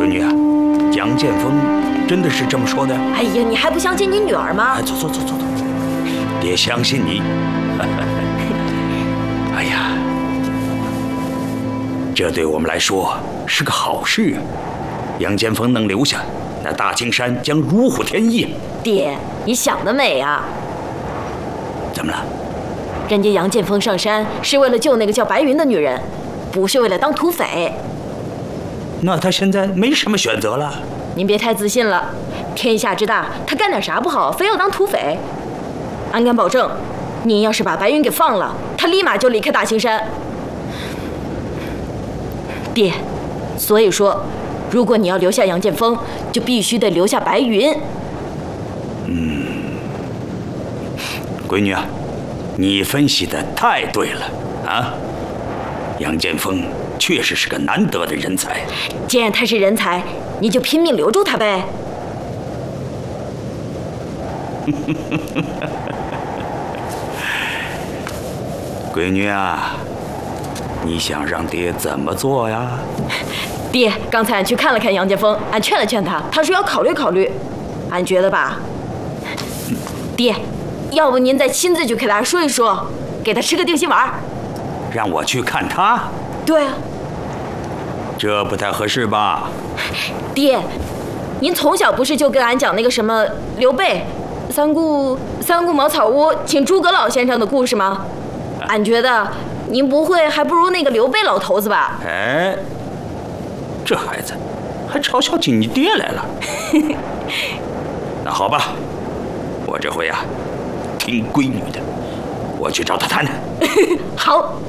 闺女啊，杨建峰真的是这么说的？ 哎呀，你还不相信你女儿吗？ 哎，走，爹相信你。哎呀，这对我们来说是个好事啊！杨建峰能留下，那大青山将如虎添翼。 爹，你想得美啊！ 怎么了？ 人家杨建峰上山是为了救那个叫白云的女人，不是为了当土匪。 那他现在没什么选择了。 您别太自信了，天下之大，他干点啥不好，非要当土匪？俺敢保证，您要是把白云给放了，他立马就离开大青山。爹，所以说，如果你要留下杨建峰，就必须得留下白云。 闺女啊，你分析的太对了啊！杨建峰确实是个难得的人才。 既然他是人才，你就拼命留住他呗。 闺女啊，你想让爹怎么做呀？ 爹，刚才俺去看了看杨建峰，俺劝了劝他，他说要考虑考虑。俺觉得吧，爹，要不您再亲自去给他说一说，给他吃个定心丸。 让我去看他？ 对啊。 这不太合适吧？ 爹，您从小不是就跟俺讲那个什么刘备三顾茅草屋请诸葛老先生的故事吗？俺觉得您不会还不如那个刘备老头子吧？ 哎，这孩子还嘲笑起你爹来了。那好吧，我这回啊，听闺女的，我去找他谈谈。 好。